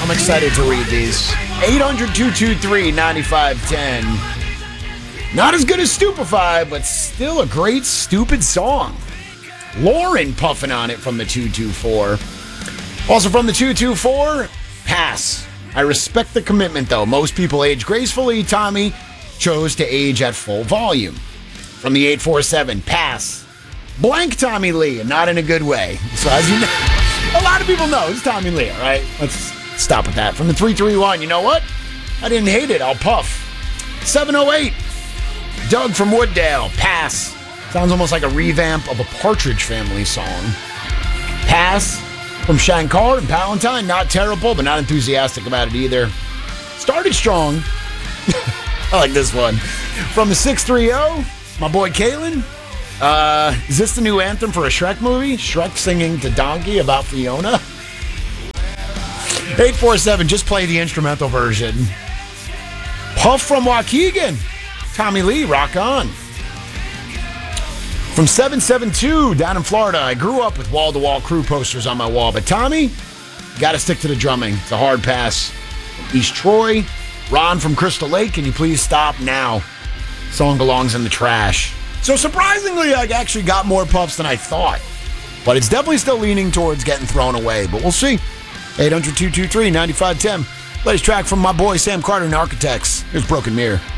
I'm excited to read these. 800-223-9510. Not as good as Stupefy, but still a great stupid song. Lauren puffing on it from the 224. Also from the 224, pass. I respect the commitment, though. Most people age gracefully. Tommy chose to age at full volume. From the 847, pass. Blank Tommy Lee, and not in a good way. So as you know, a lot of people know it's Tommy Lee, all right? Let's stop with that. From the 331, you know what? I didn't hate it. I'll puff. 708, Doug from Wooddale, pass. Sounds almost like a revamp of a Partridge Family song. Pass. From Shankar and Palantine, not terrible, but not enthusiastic about it either. Started strong. I like this one. From the 630, my boy Kalen. Is this the new anthem for a Shrek movie? Shrek singing to Donkey about Fiona? 847, just play the instrumental version. Puff from Waukegan. Tommy Lee, rock on. From 772 down in Florida, I grew up with wall-to-wall Crew posters on my wall, but Tommy, you gotta stick to the drumming. It's a hard pass. From East Troy, Ron from Crystal Lake, can you please stop now? Song belongs in the trash. So surprisingly, I actually got more puffs than I thought, but it's definitely still leaning towards getting thrown away, but we'll see. 800-223-9510. Latest track from my boy Sam Carter and Architects. Here's Broken Mirror.